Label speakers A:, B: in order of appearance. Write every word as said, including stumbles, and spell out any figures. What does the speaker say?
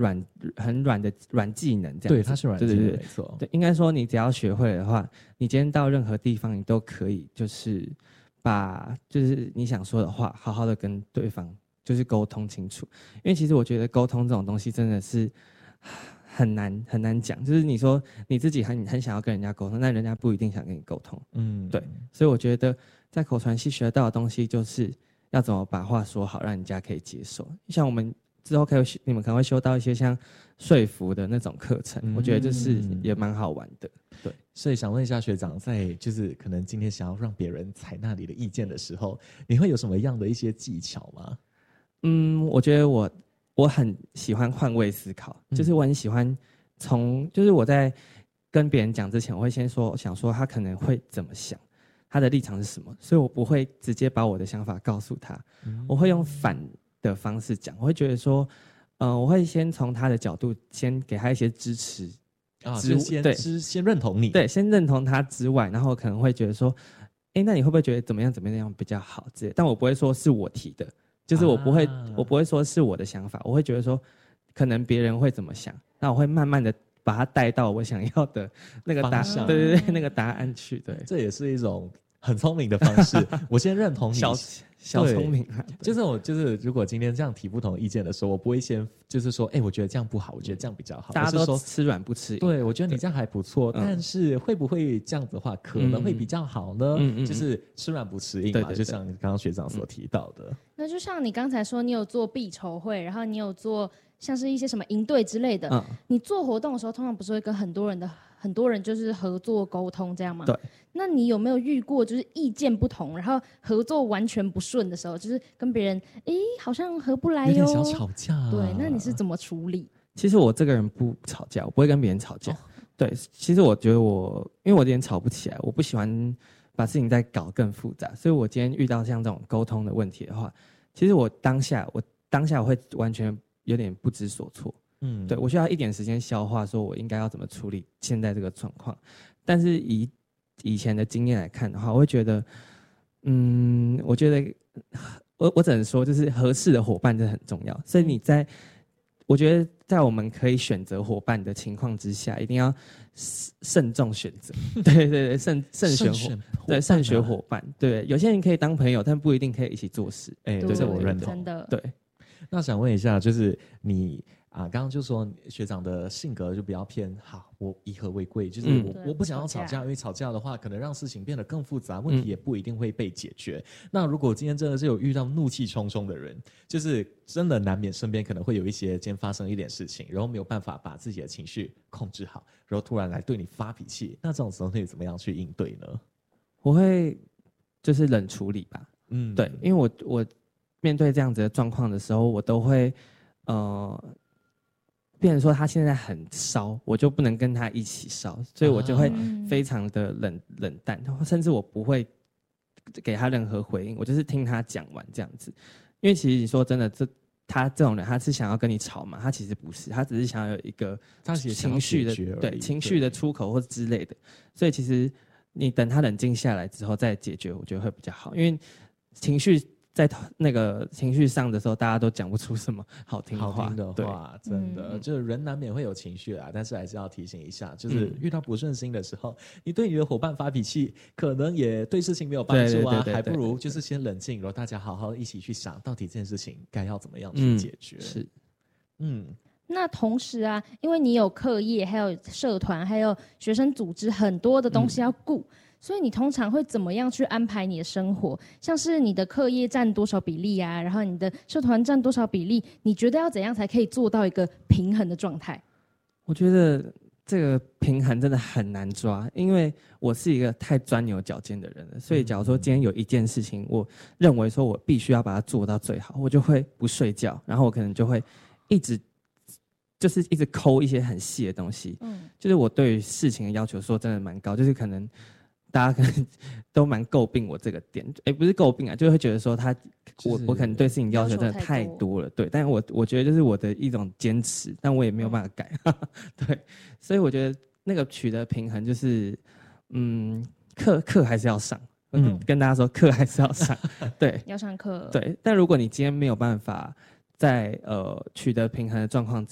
A: 软很软的软技能这样子。
B: 对，它是软技能，
A: 对对对，
B: 没错。
A: 对，应该说你只要学会了的话，你今天到任何地方，你都可以就是把就是你想说的话，好好的跟对方就是沟通清楚。因为其实我觉得沟通这种东西真的是很难很难讲，就是你说你自己很很想要跟人家沟通，但人家不一定想跟你沟通。嗯，对，所以我觉得在口传系学到的东西就是要怎么把话说好，让人家可以接受。像我们之后可以，你们可能会修到一些像说服的那种课程，嗯、我觉得就是也蛮好玩的。对，
B: 所以想问一下学长，在就是可能今天想要让别人采纳你的意见的时候，你会有什么样的一些技巧吗？
A: 嗯，我觉得我我很喜欢换位思考，嗯、就是我很喜欢从，就是我在跟别人讲之前，我会先说想说他可能会怎么想，他的立场是什么，所以我不会直接把我的想法告诉他，嗯、我会用反的方式讲，我会觉得说，嗯、呃，我会先从他的角度先给他一些支持
B: 啊，就先对先认同你，
A: 对，先认同他之外，然后可能会觉得说，哎，那你会不会觉得怎么样怎么样比较好之类的？但我不会说是我提的，就是我不会、啊、我不会说是我的想法，我会觉得说，可能别人会怎么想，那我会慢慢的把他带到我想要的那个答案，对对对，那个答案去。对，
B: 这也是一种很聪明的方式。我先认同你。
A: 小小聪明啊，
B: 就是我就是如果今天这样提不同意见的时候，我不会先就是说，哎、欸，我觉得这样不好，我觉得这样比较好。
A: 大家都吃软不吃硬。
B: 对，我觉得你这样还不错，但是会不会这样子的话，可能会比较好呢？嗯、就是吃软不吃硬嘛，对对对，就像刚刚学长所提到的。
C: 那就像你刚才说，你有做必筹会，然后你有做像是一些什么营队之类的，嗯、你做活动的时候，通常不是会跟很多人的很多人就是合作沟通这样吗？
A: 对。
C: 那你有没有遇过就是意见不同，然后合作完全不顺的时候，就是跟别人哎好像合不来哟，
B: 有点小吵架、啊。
C: 对，那你是怎么处理？
A: 其实我这个人不吵架，我不会跟别人吵架。哦、对，其实我觉得我因为我有点吵不起来，我不喜欢把事情再搞更复杂，所以我今天遇到像这种沟通的问题的话，其实我当下我当下我会完全有点不知所措。嗯，对，我需要一点时间消化，说我应该要怎么处理现在这个状况。但是以以前的经验来看的话，我会觉得，嗯，我觉得我我只能说，就是合适的伙伴真的很重要。所以你在，我觉得在我们可以选择伙伴的情况之下，一定要慎重选择。对对对，慎慎选伙，对慎选伙伴。对，有些人可以当朋友，但不一定可以一起做事。
B: 哎、欸，这我认同。
C: 真的。
A: 对。
B: 那想问一下，就是你啊，刚刚就说学长的性格就比较偏好，我以和为贵，就是我、嗯、我不想要吵架，因为吵架的话可能让事情变得更复杂，问题也不一定会被解决。嗯、那如果今天真的是有遇到怒气冲冲的人，就是真的难免身边可能会有一些今天发生一点事情，然后没有办法把自己的情绪控制好，然后突然来对你发脾气，那这种时候你怎么样去应对呢？
A: 我会就是冷处理吧，嗯，对，因为我我面对这样子的状况的时候，我都会呃。变成说他现在很烧，我就不能跟他一起烧，所以我就会非常的冷、啊、冷淡，甚至我不会给他任何回应，我就是听他讲完这样子。因为其实你说真的，这他这种人，他是想要跟你吵嘛？他其实不是，他只是想要有一个情绪的对情绪的出口或之类的。所以其实你等他冷静下来之后再解决，我觉得会比较好，因为情绪。在那个情绪上的时候，大家都讲不出什么好听话。
B: 好听的话，真的、嗯、就是人难免会有情绪啦，但是还是要提醒一下，就是遇到不顺心的时候，嗯、你对你的伙伴发脾气，可能也对事情没有帮助啊，对对对对对，还不如就是先冷静，然后大家好好一起去想，到底这件事情该要怎么样去解决。
A: 嗯、是，
C: 嗯。那同时啊，因为你有课业，还有社团，还有学生组织，很多的东西要顾。嗯，所以你通常会怎么样去安排你的生活？像是你的课业占多少比例啊，然后你的社团占多少比例？你觉得要怎样才可以做到一个平衡的状态？
A: 我觉得这个平衡真的很难抓，因为我是一个太钻牛角尖的人了。所以假如说今天有一件事情，我认为说我必须要把它做到最好，我就会不睡觉，然后我可能就会一直就是一直抠一些很细的东西。嗯，就是我对于事情的要求说真的蛮高，就是可能。大家可能都蛮诟病我这个点，哎，不是诟病啊，就会觉得说他，我我可能对事情要求真的太多了，对，但是我我觉得这是我的一种坚持，但我也没有办法改，嗯、对，所以我觉得那个取得平衡就是，嗯，课课还是要上，嗯，跟大家说课还是要上，对，
C: 要上课，
A: 对，但如果你今天没有办法在呃取得平衡的状况